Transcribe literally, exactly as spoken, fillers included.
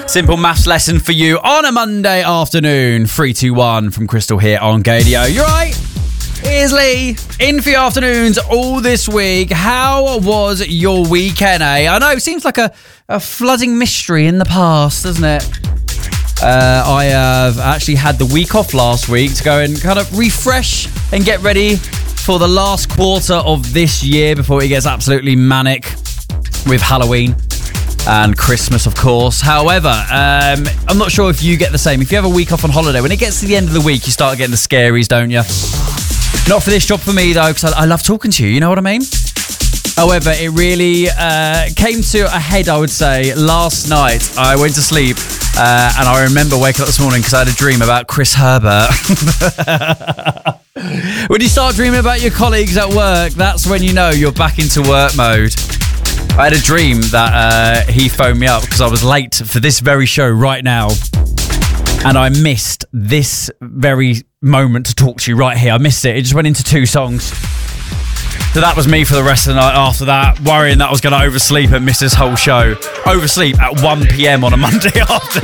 Simple maths lesson for you on a Monday afternoon. three two one from Crystal here on Gadio. You're right. Here's Lee. In for your afternoons all this week. How was your weekend, eh? I know, it seems like a, a flooding mystery in the past, doesn't it? Uh, I have actually had the week off last week to go and kind of refresh and get ready for the last quarter of this year before it gets absolutely manic with Halloween and Christmas, of course. However, um, I'm not sure if you get the same. If you have a week off on holiday, when it gets to the end of the week, you start getting the scaries, don't you? Not for this job for me, though, because I, I love talking to you, you know what I mean? However, it really uh, came to a head, I would say, last night. I went to sleep uh, and I remember waking up this morning because I had a dream about Chris Herbert. When you start dreaming about your colleagues at work, that's when you know you're back into work mode. I had a dream that uh, he phoned me up because I was late for this very show right now. And I missed this very moment to talk to you right here. I missed it. It just went into two songs. So that was me for the rest of the night after that, worrying that I was going to oversleep and miss this whole show. Oversleep at one p.m. on a Monday afternoon.